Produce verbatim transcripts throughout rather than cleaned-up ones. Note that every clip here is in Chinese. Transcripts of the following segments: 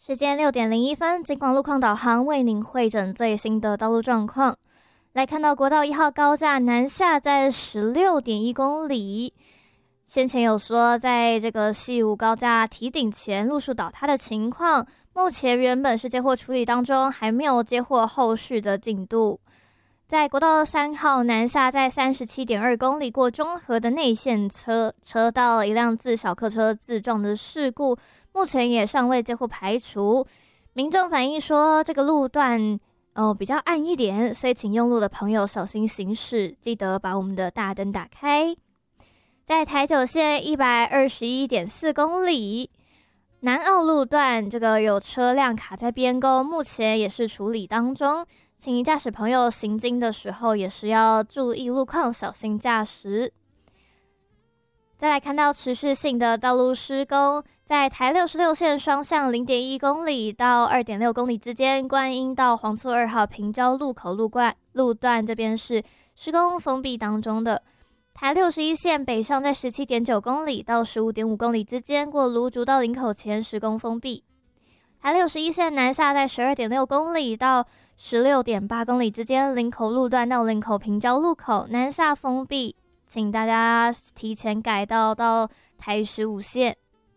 时间六点零一分，警广路况导航为您汇整最新的道路状况。来看到国道一号高架南下在十六点一公里，先前有说在这个西武高架堤顶前路树倒塌的情况，目前原本是接获处理当中，还没有接获后续的进度。在国道三号南下在三十七点二公里过中和的内线车车道，一辆自小客车自撞的事故，目前也尚未接获排除。民众反映说，这个路段哦比较暗一点，所以请用路的朋友小心行驶，记得把我们的大灯打开。在台九线一百二十一点四公里南澳路段，这个有车辆卡在边沟，目前也是处理当中。请驾驶朋友行经的时候也是要注意路况，小心驾驶。再来看到持续性的道路施工，在台六十六线双向 零点一公里到 二点六公里之间，观音到黄厝二号平交路口路段路段这边是施工封闭当中的。台六十一线北上在 十七点九公里到 十五点五公里之间，过芦竹到林口前施工封闭。台六十一线南下在 十二点六公里到 十六点八公里之间，林口路段到林口平交路口南下封闭，请大家提前改道到台十五线。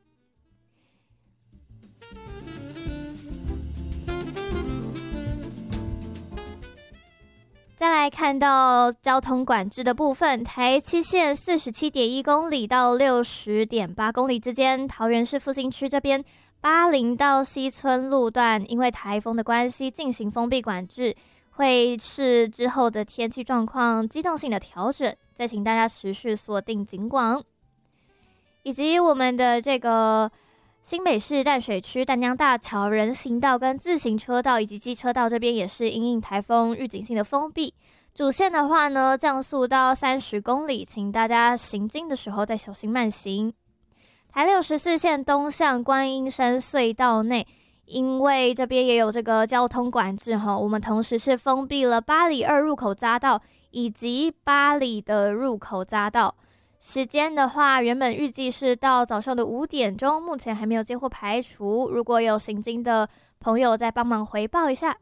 再来看到交通管制的部分，台七线 四十七点一公里到 六十点八公里之间，桃园市复兴区这边八零到西村路段因为台风的关系进行封闭管制，会视之后的天气状况机动性的调整，再请大家持续锁定警广。以及我们的这个新北市淡水区淡江大桥人行道跟自行车道以及机车道这边也是因应台风预警性的封闭，主线的话呢降速到三十公里，请大家行经的时候再小心慢行。台六十四线东向观音山隧道内，因为这边也有这个交通管制，我们同时是封闭了八里二入口匝道以及八里的入口匝道。时间的话，原本预计是到早上的五点钟，目前还没有接获排除。如果有行经的朋友再帮忙回报一下。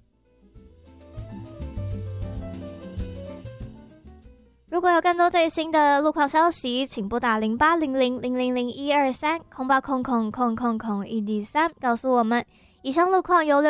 如果有更多最新的路况消息，请拨打零八零零零零零一二三空八空空空空空一 D 三告诉我们。以上路况由